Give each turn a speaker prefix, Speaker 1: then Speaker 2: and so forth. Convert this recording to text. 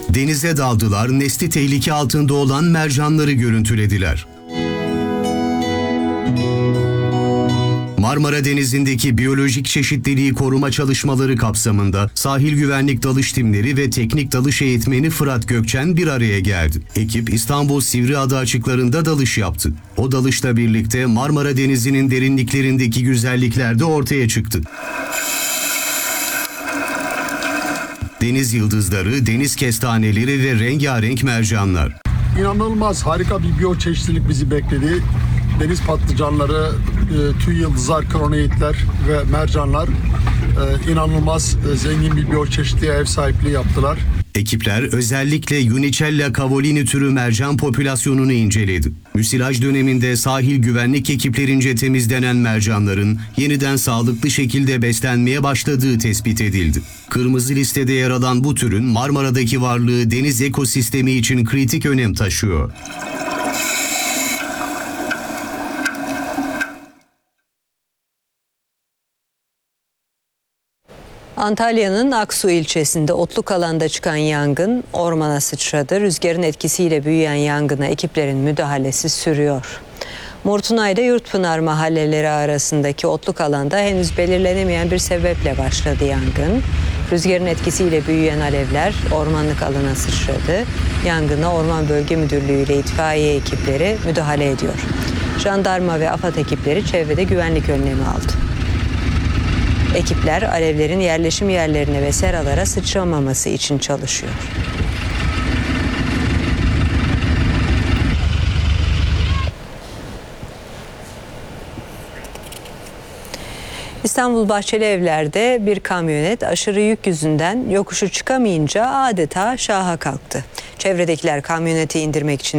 Speaker 1: Denize daldılar, nesli tehlike altında olan mercanları görüntülediler. Marmara Denizi'ndeki biyolojik çeşitliliği koruma çalışmaları kapsamında sahil güvenlik dalış timleri ve teknik dalış eğitmeni Fırat Gökçen bir araya geldi. Ekip İstanbul Sivriada açıklarında dalış yaptı. O dalışla birlikte Marmara Denizi'nin derinliklerindeki güzellikler de ortaya çıktı. Deniz yıldızları, deniz kestaneleri ve rengarenk mercanlar.
Speaker 2: İnanılmaz harika bir biyoçeşitlilik bizi bekledi. Deniz patlıcanları, tüy yıldızlar, kroniyitler ve mercanlar inanılmaz zengin bir biyoçeşitliğe ev sahipliği yaptılar.
Speaker 1: Ekipler özellikle Unicella cavolini türü mercan popülasyonunu inceledi. Müsilaj döneminde sahil güvenlik ekiplerince temizlenen mercanların yeniden sağlıklı şekilde beslenmeye başladığı tespit edildi. Kırmızı listede yer alan bu türün Marmara'daki varlığı deniz ekosistemi için kritik önem taşıyor.
Speaker 3: Antalya'nın Aksu ilçesinde otluk alanda çıkan yangın ormana sıçradı. Rüzgarın etkisiyle büyüyen yangına ekiplerin müdahalesi sürüyor. Murtunay ile Yurtpınar mahalleleri arasındaki otluk alanda henüz belirlenemeyen bir sebeple başladı yangın. Rüzgarın etkisiyle büyüyen alevler ormanlık alana sıçradı. Yangına Orman Bölge Müdürlüğü ile itfaiye ekipleri müdahale ediyor. Jandarma ve AFAD ekipleri çevrede güvenlik önlemi aldı. Ekipler alevlerin yerleşim yerlerine ve seralara sıçramaması için çalışıyor. İstanbul Bahçelievler'de bir kamyonet aşırı yük yüzünden yokuşu çıkamayınca adeta şaha kalktı. Çevredekiler kamyoneti indirmek için